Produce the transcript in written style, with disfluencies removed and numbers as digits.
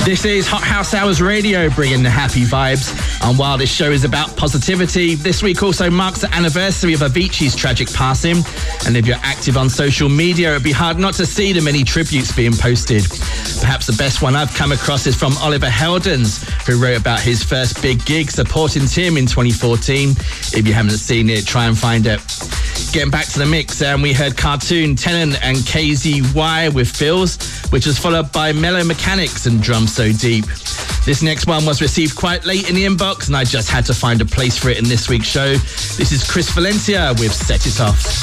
This is Hot House Hours Radio, bringing the happy vibes. And while this show is about positivity, this week also marks the anniversary of Avicii's tragic passing. And if you're active on social media, it'd be hard not to see the many tributes being posted. Perhaps the best one I've come across is from Oliver Heldens, who wrote about his first big gig supporting Tim in 2014. If you haven't seen it, try and find it. Getting back to the mix, and we heard Cartoon, Tennant and KZY with Feels, which was followed by Mellow Mechanics and Drum So Deep. This next one was received quite late in the inbox, and I just had to find a place for it in this week's show. This is Chris Valencia with Set It Off.